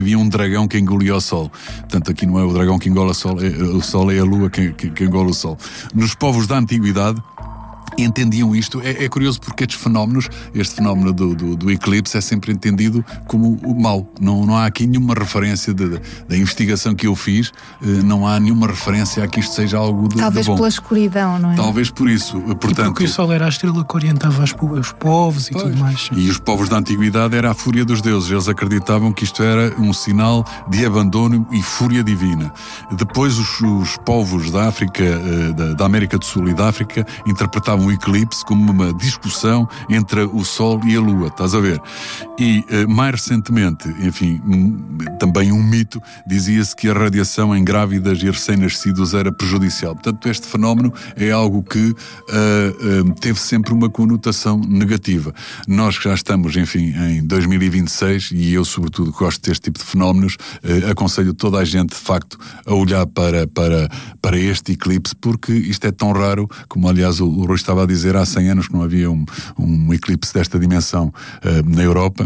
havia um dragão que engolia o Sol. Portanto, aqui não é o dragão que engole o Sol é a Lua que engole o Sol. Nos povos da Antiguidade entendiam isto. É curioso porque este fenómeno do eclipse é sempre entendido como o mau. Não há aqui nenhuma referência da investigação que eu fiz, não há nenhuma referência a que isto seja algo de talvez bom. Pela escuridão, não é? Talvez por isso. Portanto, porque o Sol era a estrela que orientava os povos e tudo mais. E os povos da Antiguidade era a fúria dos deuses. Eles acreditavam que isto era um sinal de abandono e fúria divina. Depois os povos da África, da América do Sul e da África interpretavam o eclipse como uma discussão entre o Sol e a Lua, estás a ver? E mais recentemente, enfim, também um mito, dizia-se que a radiação em grávidas e recém-nascidos era prejudicial. Portanto, este fenómeno é algo que teve sempre uma conotação negativa. Nós que já estamos, enfim, em 2026, e eu sobretudo gosto deste tipo de fenómenos, aconselho toda a gente, de facto, a olhar para este eclipse, porque isto é tão raro, como aliás o Rui estava a dizer, há 100 anos que não havia um eclipse desta dimensão na Europa.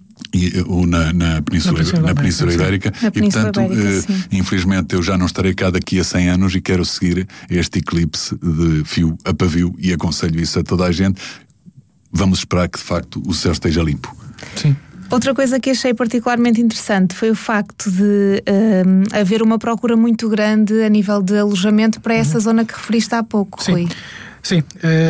Ou na Península Ibérica. E portanto, infelizmente eu já não estarei cá daqui a 100 anos e quero seguir este eclipse de fio a pavio e aconselho isso a toda a gente. Vamos esperar que de facto o céu esteja limpo. Sim. Outra coisa que achei particularmente interessante foi o facto de haver uma procura muito grande a nível de alojamento para essa zona que referiste há pouco, Sim. Rui. Sim,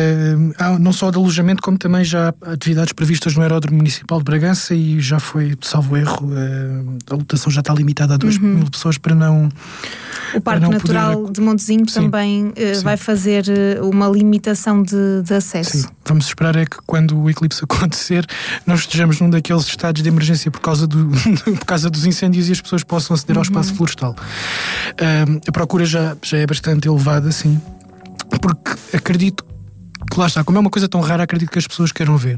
há não só de alojamento como também já atividades previstas no Aeródromo Municipal de Bragança e já foi, salvo erro, a lotação já está limitada a 2.000 pessoas para não... O Parque Natural de Montezinho também vai fazer uma limitação de acesso. Sim, vamos esperar é que quando o eclipse acontecer nós estejamos num daqueles estados de emergência por causa dos incêndios e as pessoas possam aceder ao espaço florestal. A procura já é bastante elevada, sim. Porque acredito que lá está, como é uma coisa tão rara, acredito que as pessoas queiram ver.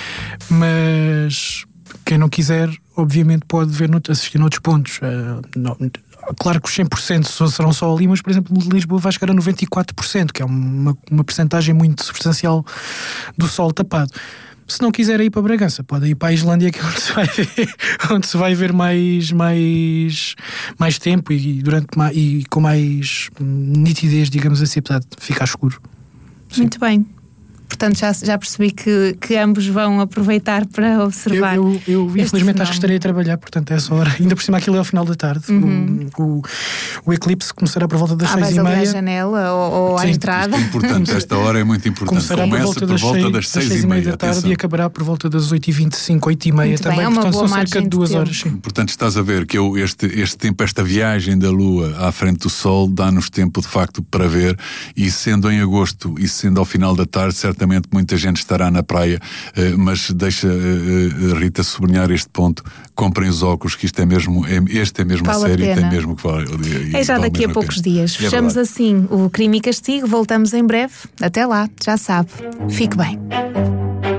Mas quem não quiser, obviamente pode ver assistir noutros pontos. Claro que os 100% serão só ali, mas por exemplo Lisboa vai chegar a 94%, que é uma percentagem muito substancial do sol tapado. Se não quiser ir para Bragança, pode ir para a Islândia, que é onde se vai ver mais tempo e com mais nitidez, digamos assim, apesar de ficar escuro. Sim. Muito bem. Portanto, já percebi que ambos vão aproveitar para observar. Eu infelizmente acho que estarei a trabalhar, portanto, é essa hora. Ainda por cima aquilo é ao final da tarde. O eclipse começará por volta das 6h30. Vais ali à janela ou à entrada. Isto é importante, esta hora é muito importante. Começará por volta das 6h30 da tarde e acabará por volta das 8h25, 8h30 também. É uma portanto, boa são cerca de 2 horas. Sim. Portanto, estás a ver que este tempo, esta viagem da Lua à frente do Sol, dá-nos tempo de facto para ver, e sendo em agosto e sendo ao final da tarde, certamente muita gente estará na praia, mas deixa Rita sublinhar este ponto: comprem os óculos, que isto é mesmo a série, tem mesmo que falar. É já daqui a poucos dias. Fechamos assim o Crime e Castigo, voltamos em breve. Até lá, já sabe. Fique bem.